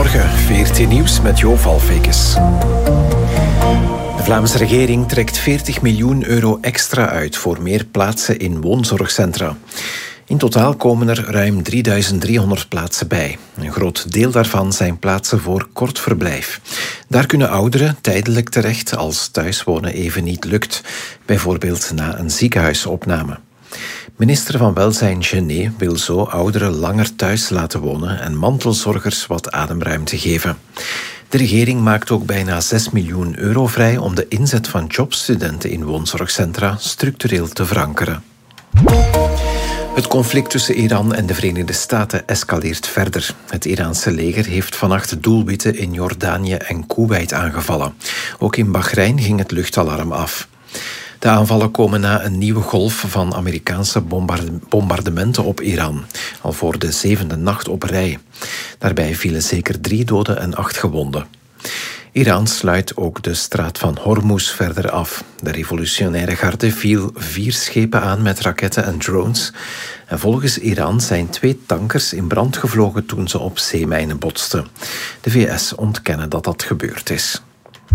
Goedemorgen, VRT Nieuws met Jo Valfekes. De Vlaamse regering trekt 40 miljoen euro extra uit voor meer plaatsen in woonzorgcentra. In totaal komen er ruim 3300 plaatsen bij. Een groot deel daarvan zijn plaatsen voor kort verblijf. Daar kunnen ouderen tijdelijk terecht als thuiswonen even niet lukt, bijvoorbeeld na een ziekenhuisopname. Minister van Welzijn Genet wil zo ouderen langer thuis laten wonen en mantelzorgers wat ademruimte geven. De regering maakt ook bijna 6 miljoen euro vrij om de inzet van jobstudenten in woonzorgcentra structureel te verankeren. Het conflict tussen Iran en de Verenigde Staten escaleert verder. Het Iraanse leger heeft vannacht doelwitten in Jordanië en Koeweit aangevallen. Ook in Bahrein ging het luchtalarm af. De aanvallen komen na een nieuwe golf van Amerikaanse bombardementen op Iran, al voor de 7e nacht op rij. Daarbij vielen zeker 3 doden en 8 gewonden. Iran sluit ook de straat van Hormuz verder af. De revolutionaire garde viel 4 schepen aan met raketten en drones. En volgens Iran zijn 2 tankers in brand gevlogen toen ze op zeemijnen botsten. De VS ontkennen dat dat gebeurd is.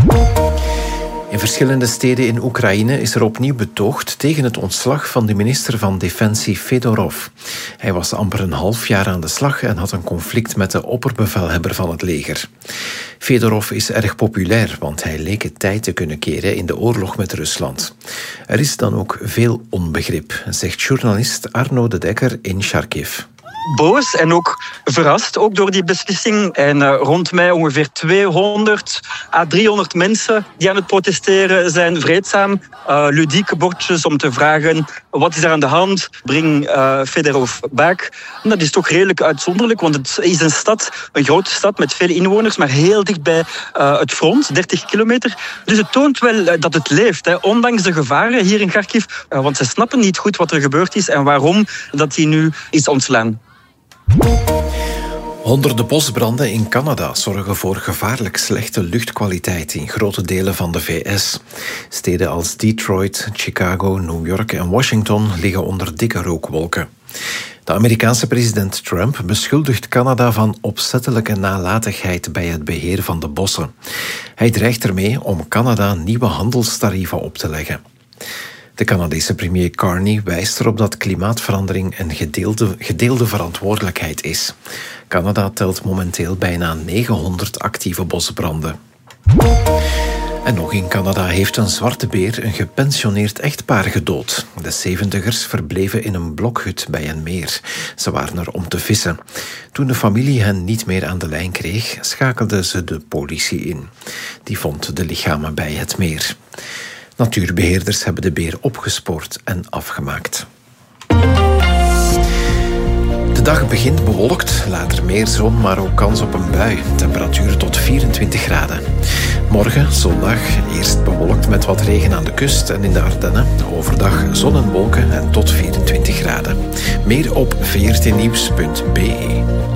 In verschillende steden in Oekraïne is er opnieuw betoogd tegen het ontslag van de minister van Defensie Fedorov. Hij was amper een half jaar aan de slag en had een conflict met de opperbevelhebber van het leger. Fedorov is erg populair, want hij leek het tijd te kunnen keren in de oorlog met Rusland. Er is dan ook veel onbegrip, zegt journalist Arno de Dekker in Kharkiv. Boos en ook verrast ook door die beslissing. En rond mij ongeveer 200 à 300 mensen die aan het protesteren zijn. Vreedzaam, ludieke bordjes om te vragen wat is er aan de hand? Breng Fedorov back. En dat is toch redelijk uitzonderlijk, want het is een stad, een grote stad met veel inwoners, maar heel dicht bij het front, 30 kilometer. Dus het toont wel dat het leeft, hè, ondanks de gevaren hier in Kharkiv. Want ze snappen niet goed wat er gebeurd is en waarom dat hij nu is ontslaan. Honderden bosbranden in Canada zorgen voor gevaarlijk slechte luchtkwaliteit in grote delen van de VS. Steden als Detroit, Chicago, New York en Washington liggen onder dikke rookwolken. De Amerikaanse president Trump beschuldigt Canada van opzettelijke nalatigheid bij het beheer van de bossen. Hij dreigt ermee om Canada nieuwe handelstarieven op te leggen. De Canadese premier Carney wijst erop dat klimaatverandering een gedeelde verantwoordelijkheid is. Canada telt momenteel bijna 900 actieve bosbranden. En nog in Canada heeft een zwarte beer een gepensioneerd echtpaar gedood. De 70ers verbleven in een blokhut bij een meer. Ze waren er om te vissen. Toen de familie hen niet meer aan de lijn kreeg, schakelde ze de politie in. Die vond de lichamen bij het meer. Natuurbeheerders hebben de beer opgespoord en afgemaakt. De dag begint bewolkt, later meer zon, maar ook kans op een bui. Temperatuur tot 24 graden. Morgen, zondag, eerst bewolkt met wat regen aan de kust en in de Ardennen. Overdag zon en wolken en tot 24 graden. Meer op vrtnieuws.be.